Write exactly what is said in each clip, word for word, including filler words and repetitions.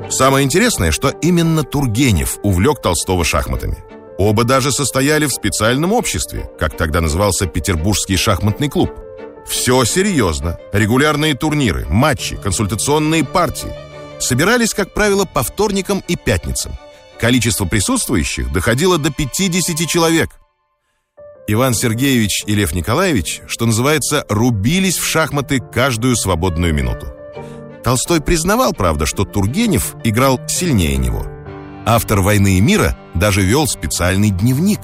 Самое интересное, что именно Тургенев увлек Толстого шахматами. Оба даже состояли в специальном обществе, как тогда назывался Петербургский шахматный клуб. Все серьезно. Регулярные турниры, матчи, консультационные партии. Собирались, как правило, по вторникам и пятницам. Количество присутствующих доходило до пятидесяти человек. Иван Сергеевич и Лев Николаевич, что называется, рубились в шахматы каждую свободную минуту. Толстой признавал, правда, что Тургенев играл сильнее него. Автор «Войны и мира» даже вел специальный дневник.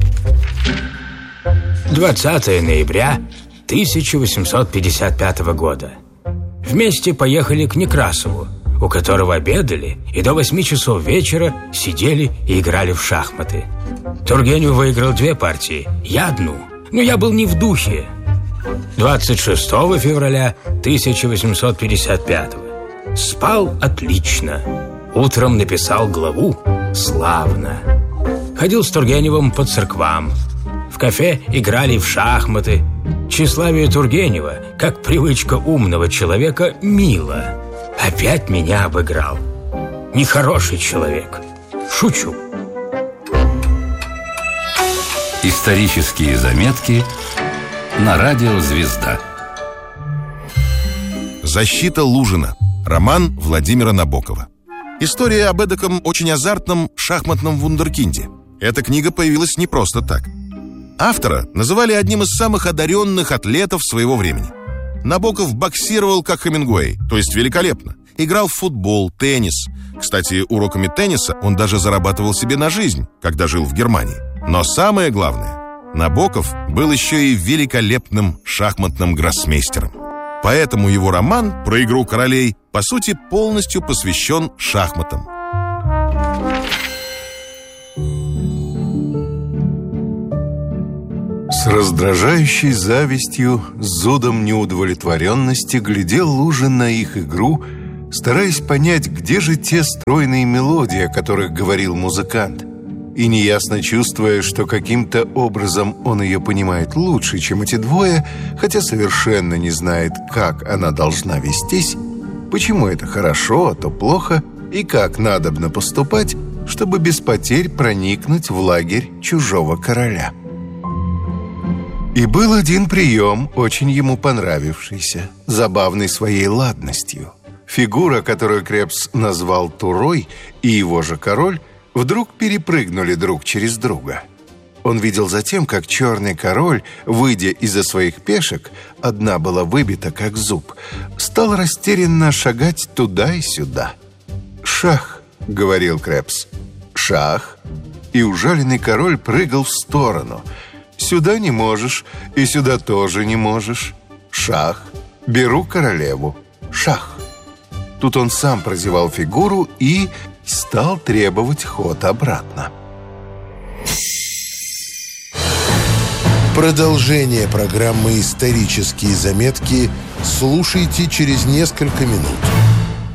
двадцатого ноября тысяча восемьсот пятьдесят пятого года. Вместе поехали к Некрасову, у которого обедали и до восьми часов вечера сидели и играли в шахматы. Тургенев выиграл две партии, я одну, но я был не в духе. двадцать шестого февраля тысяча восемьсот пятьдесят пятого. Спал отлично. Утром написал главу славно. Ходил с Тургеневым по церквам. В кафе играли в шахматы. Тщеславие Тургенева, как привычка умного человека, мило. Опять меня обыграл. Нехороший человек. Шучу. Исторические заметки на радио «Звезда». «Защита Лужина». Роман Владимира Набокова. История об эдаком очень азартном шахматном вундеркинде. Эта книга появилась не просто так. Автора называли одним из самых одаренных атлетов своего времени. Набоков боксировал как Хемингуэй, то есть великолепно. Играл в футбол, теннис. Кстати, уроками тенниса он даже зарабатывал себе на жизнь, когда жил в Германии. Но самое главное, Набоков был еще и великолепным шахматным гроссмейстером. Поэтому его роман про игру королей, по сути, полностью посвящен шахматам. С раздражающей завистью, зудом неудовлетворенности глядел Лужин на их игру, стараясь понять, где же те стройные мелодии, о которых говорил музыкант, и неясно чувствуя, что каким-то образом он ее понимает лучше, чем эти двое, хотя совершенно не знает, как она должна вестись, почему это хорошо, а то плохо, и как надобно поступать, чтобы без потерь проникнуть в лагерь чужого короля. И был один прием, очень ему понравившийся, забавный своей ладностью. Фигура, которую Крепс назвал Турой, и его же король вдруг перепрыгнули друг через друга. Он видел затем, как черный король, выйдя из-за своих пешек, одна была выбита, как зуб, стал растерянно шагать туда и сюда. «Шах», — говорил Крепс, — «шах». И ужаленный король прыгал в сторону. «Сюда не можешь, и сюда тоже не можешь. Шах. Беру королеву. Шах». Тут он сам прозевал фигуру и стал требовать ход обратно. Продолжение программы «Исторические заметки» слушайте через несколько минут.